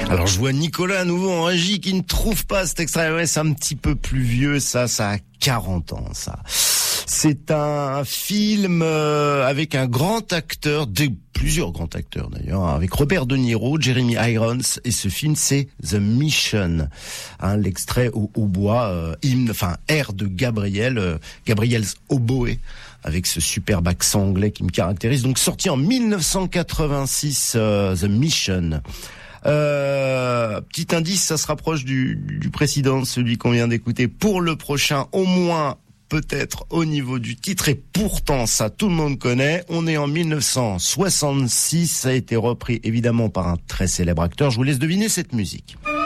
Alors je vois Nicolas à nouveau en régie qui ne trouve pas cet extrait. Ouais, c'est un petit peu plus vieux, ça a 40 ans, ça. C'est un film avec un grand acteur, plusieurs grands acteurs d'ailleurs, avec Robert De Niro, Jeremy Irons, et ce film c'est The Mission. L'extrait au bois, air de Gabriel's Oboe, avec ce superbe accent anglais qui me caractérise. Donc sorti en 1986, The Mission. Petit indice, ça se rapproche du précédent, celui qu'on vient d'écouter. Pour le prochain, au moins, peut-être au niveau du titre, et pourtant ça tout le monde connaît. On est en 1966, ça a été repris évidemment par un très célèbre acteur. Je vous laisse deviner cette musique.